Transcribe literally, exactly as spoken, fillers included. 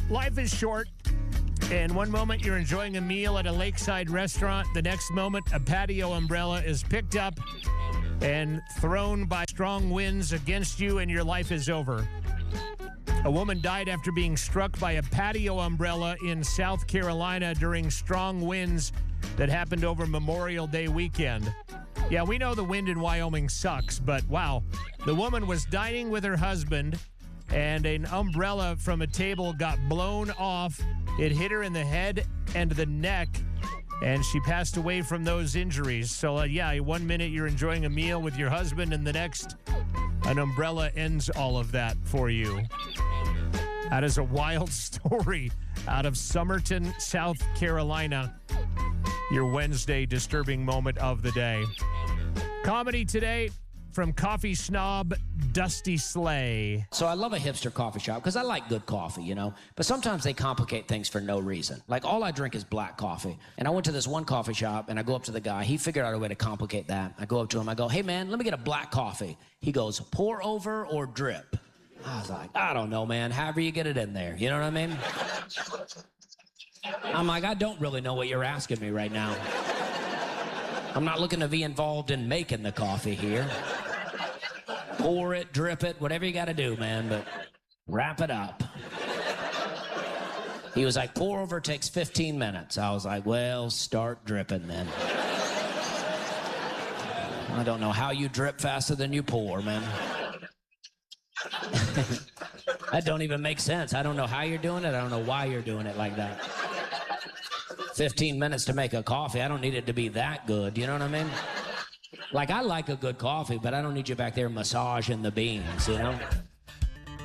life is short. And one moment you're enjoying a meal at a lakeside restaurant. The next moment, a patio umbrella is picked up and thrown by strong winds against you, and your life is over. A woman died after being struck by a patio umbrella in South Carolina during strong winds that happened over Memorial Day weekend. Yeah, we know the wind in Wyoming sucks, but wow. The woman was dining with her husband, and an umbrella from a table got blown off. It hit her in the head and the neck, and she passed away from those injuries. So, uh, yeah, one minute you're enjoying a meal with your husband, and the next, an umbrella ends all of that for you. That is a wild story out of Summerton, South Carolina. Your Wednesday disturbing moment of the day. Comedy today from coffee snob Dusty Slay. So I love a hipster coffee shop because I like good coffee, you know. But sometimes they complicate things for no reason. Like, all I drink is black coffee. And I went to this one coffee shop, and I go up to the guy. He figured out a way to complicate that. I go up to him. I go, hey, man, let me get a black coffee. He goes, pour over or drip? I was like, I don't know, man. However you get it in there. You know what I mean? I'm like, I don't really know what you're asking me right now. I'm not looking to be involved in making the coffee here. Pour it, drip it, whatever you got to do, man, but wrap it up. He was like, pour over takes fifteen minutes. I was like, well, start dripping then. I don't know how you drip faster than you pour, man. That don't even make sense. I don't know how you're doing it. I don't know why you're doing it like that. fifteen minutes to make a coffee. I don't need it to be that good. You know what I mean? Like, I like a good coffee, but I don't need you back there massaging the beans, you know?